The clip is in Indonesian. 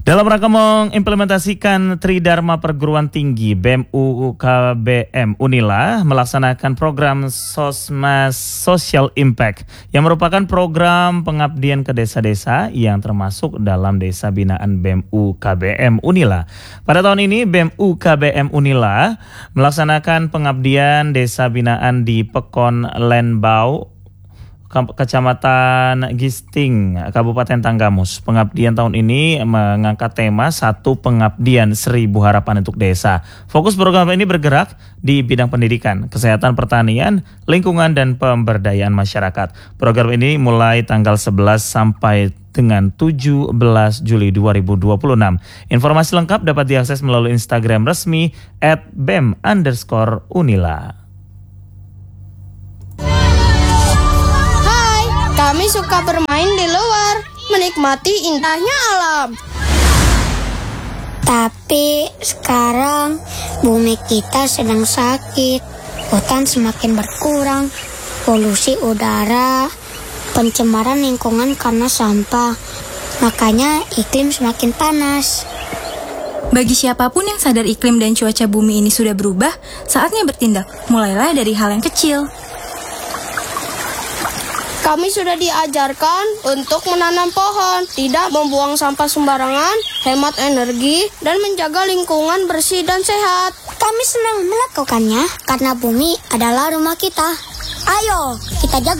Dalam rangka mengimplementasikan Tridharma Perguruan Tinggi, BEM UKBM Unila melaksanakan program Sosmas Social Impact yang merupakan program pengabdian ke desa-desa yang termasuk dalam desa binaan BEM UKBM Unila. Pada tahun ini BEM UKBM Unila melaksanakan pengabdian desa binaan di Pekon Lenbau, Kecamatan Gisting, Kabupaten Tanggamus. Pengabdian tahun ini mengangkat tema Satu Pengabdian 1000 Harapan untuk Desa. Fokus program ini bergerak di bidang pendidikan, kesehatan, pertanian, lingkungan, dan pemberdayaan masyarakat. Program ini mulai tanggal 11 sampai dengan 17 Juli 2026. Informasi lengkap dapat diakses melalui Instagram resmi @bem_unila. Kami suka bermain di luar, menikmati indahnya alam. Tapi sekarang bumi kita sedang sakit, hutan semakin berkurang, polusi udara, pencemaran lingkungan karena sampah, makanya iklim semakin panas. Bagi siapapun yang sadar iklim dan cuaca bumi ini sudah berubah, saatnya bertindak. Mulailah dari hal yang kecil. Kami sudah diajarkan untuk menanam pohon, tidak membuang sampah sembarangan, hemat energi, dan menjaga lingkungan bersih dan sehat. Kami senang melakukannya karena bumi adalah rumah kita. Ayo, kita jaga